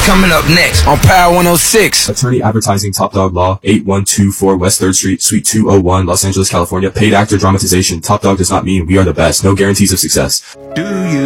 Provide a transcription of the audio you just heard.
coming up next on Power 106. Attorney advertising, Top Dog Law, 8124 West 3rd Street, Suite 201, Los Angeles, California. Paid actor dramatization. Top Dog does not mean we are the best. No guarantees of success. Do you